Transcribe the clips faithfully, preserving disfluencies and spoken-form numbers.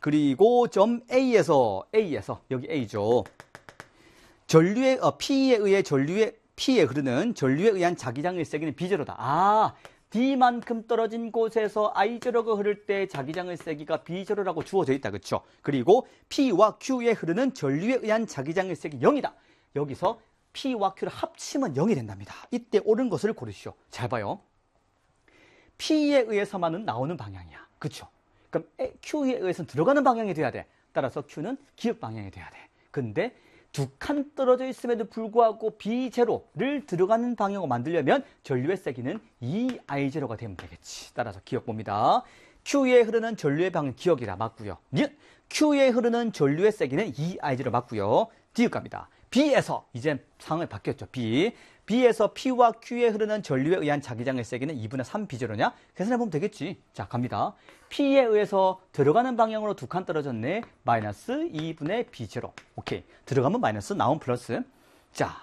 그리고 점 A에서, A에서, 여기 A죠. 전류의, 어, P에 의해 전류의, P에 흐르는 전류에 의한 자기장의 세기는 B제로다. 아, D만큼 떨어진 곳에서 I제로가 흐를 때 자기장의 세기가 B제로라고 주어져 있다. 그렇죠? 그리고 P와 Q에 흐르는 전류에 의한 자기장의 세기 영이다. 여기서 P와 Q를 합치면 영이 된답니다. 이때 옳은 것을 고르시오. 잘 봐요. P에 의해서만은 나오는 방향이야. 그렇죠? 그럼 Q에 의해서는 들어가는 방향이 돼야 돼. 따라서 Q는 기역 방향이 돼야 돼. 근데 두 칸 떨어져 있음에도 불구하고 B제로를 들어가는 방향으로 만들려면 전류의 세기는 이 아이 제로가 되면 되겠지. 따라서 기억 봅니다. Q에 흐르는 전류의 방향 기억이라 맞고요. Q에 흐르는 전류의 세기는 이 아이 제로 맞고요. 디귿 갑니다. B에서 이제 상황이 바뀌었죠. B. B에서 P와 Q에 흐르는 전류에 의한 자기장의 세기는 이분의 삼 B제로냐? 계산해보면 되겠지. 자, 갑니다. P에 의해서 들어가는 방향으로 두 칸 떨어졌네. 마이너스 이분의 B제로. 오케이. 들어가면 마이너스, 나온 플러스. 자,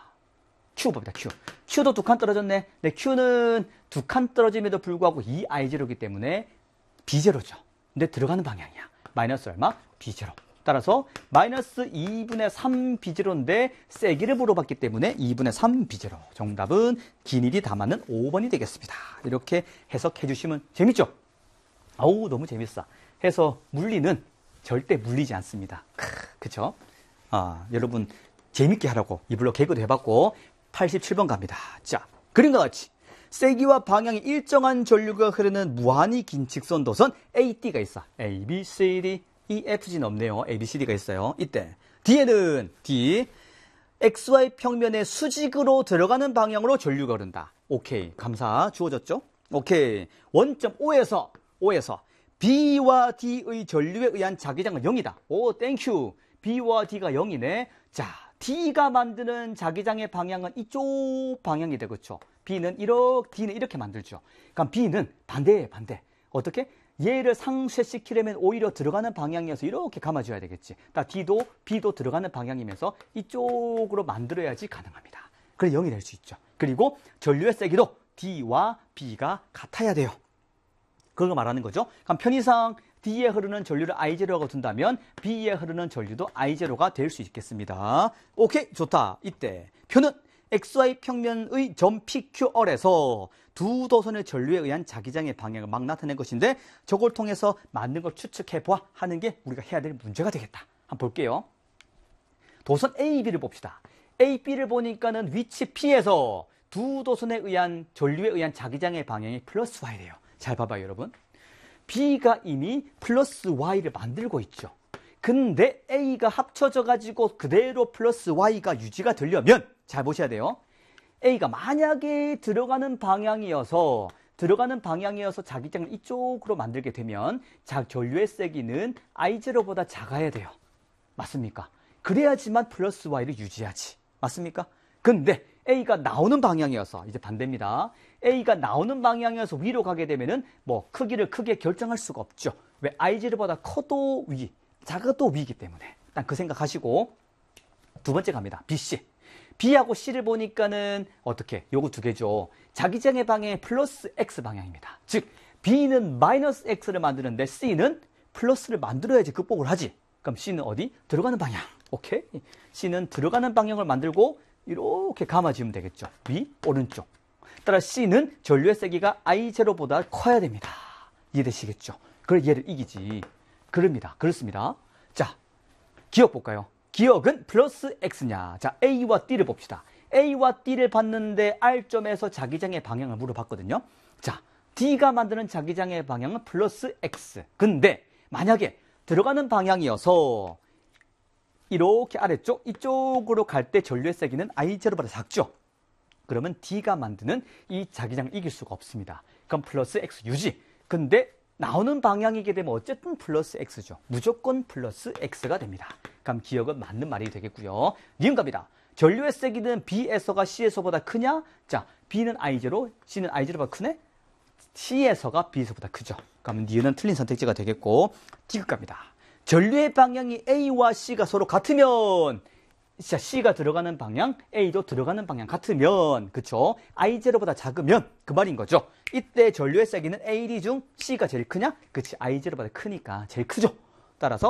Q 봅니다. Q. Q도 두 칸 떨어졌네. 네, Q는 두 칸 떨어짐에도 불구하고 이 아이 제로이기 때문에 B제로죠. 근데 들어가는 방향이야. 마이너스 얼마? B제로. 따라서 마이너스 이분의 삼 B제로인데 세기를 물어봤기 때문에 이분의 삼 B제로. 정답은 기닐이 다 맞는 오 번이 되겠습니다. 이렇게 해석해 주시면 재밌죠? 아우, 너무 재밌어. 해서 물리는 절대 물리지 않습니다. 크, 그쵸? 아, 여러분 재밌게 하라고 이불로 개그도 해봤고 팔십칠 번 갑니다. 자, 그림과 같이 세기와 방향이 일정한 전류가 흐르는 무한히 긴 직선 도선 에이 띠가 있어. A, B, C, D, E, F, G는 없네요. A, B, C, D가 있어요. 이때 D에는 D, 엑스 와이 평면에 수직으로 들어가는 방향으로 전류가 흐른다. 오케이, 감사. 주어졌죠? 오케이. 원점 O에서 O에서 B와 D의 전류에 의한 자기장은 영이다. 오, 땡큐. B와 D가 영이네. 자, D가 만드는 자기장의 방향은 이쪽 방향이 되겠죠. B는 이렇게, D는 이렇게 만들죠. 그럼 B는 반대예요, 반대. 어떻게? 얘를 상쇄시키려면 오히려 들어가는 방향이어서 이렇게 감아줘야 되겠지. 딱 D도 B도 들어가는 방향이면서 이쪽으로 만들어야지 가능합니다. 그래 영이 될 수 있죠. 그리고 전류의 세기도 D와 B가 같아야 돼요. 그걸 말하는 거죠. 그럼 편의상 D에 흐르는 전류를 아이 제로라고 둔다면 B에 흐르는 전류도 아이 제로가 될 수 있겠습니다. 오케이, 좋다. 이때 표는 엑스 와이 평면의 점 피 큐 알에서 두 도선의 전류에 의한 자기장의 방향을 막 나타낸 것인데 저걸 통해서 맞는 걸 추측해보아 하는 게 우리가 해야 될 문제가 되겠다. 한번 볼게요. 도선 A, B를 봅시다. A, B를 보니까는 위치 P에서 두 도선에 의한 전류에 의한 자기장의 방향이 플러스 Y래요. 잘 봐봐요, 여러분. B가 이미 플러스 Y를 만들고 있죠. 근데 A가 합쳐져 가지고 그대로 플러스 Y가 유지가 되려면 잘 보셔야 돼요. A가 만약에 들어가는 방향이어서 들어가는 방향이어서 자기장을 이쪽으로 만들게 되면 자, 전류의 세기는 아이 제로보다 작아야 돼요. 맞습니까? 그래야지만 플러스 Y를 유지하지. 맞습니까? 근데 A가 나오는 방향이어서 이제 반대입니다. A가 나오는 방향이어서 위로 가게 되면은 뭐 크기를 크게 결정할 수가 없죠. 왜? 아이 제로보다 커도 위, 작아도 위이기 때문에. 일단 그 생각하시고 두 번째 갑니다. B, C. B하고 C를 보니까는 어떻게? 요거 두 개죠. 자기장의 방향이 플러스 X 방향입니다. 즉 B는 마이너스 X를 만드는데 C는 플러스를 만들어야지 극복을 하지. 그럼 C는 어디? 들어가는 방향. 오케이? C는 들어가는 방향을 만들고 이렇게 감아지면 되겠죠. 위, 오른쪽. 따라 C는 전류의 세기가 아이 제로보다 커야 됩니다. 이해되시겠죠? 그래 얘를 이기지. 그럽니다. 그렇습니다. 자, 기억 볼까요? 기억은 플러스 X냐. 자, A와 D를 봅시다. A와 D를 봤는데 R점에서 자기장의 방향을 물어봤거든요. 자, D가 만드는 자기장의 방향은 플러스 X. 근데 만약에 들어가는 방향이어서 이렇게 아래쪽, 이쪽으로 갈 때 전류의 세기는 아이 제로보다 작죠. 그러면 D가 만드는 이 자기장을 이길 수가 없습니다. 그럼 플러스 X 유지. 근데 나오는 방향이게 되면 어쨌든 플러스 X죠. 무조건 플러스 X가 됩니다. 그럼 기억은 맞는 말이 되겠고요. 니은 갑니다. 전류의 세기는 B에서가 C에서보다 크냐? 자, B는 아이 제로, C는 아이 제로보다 크네? C에서가 B에서보다 크죠. 그럼 니은은 틀린 선택지가 되겠고, 디귿 갑니다. 전류의 방향이 A와 C가 서로 같으면 자, C가 들어가는 방향, A도 들어가는 방향 같으면, 그쵸? 아이 제로보다 작으면 그 말인 거죠. 이때 전류의 세기는 A, D 중 C가 제일 크냐? 그치, 아이 제로보다 크니까 제일 크죠. 따라서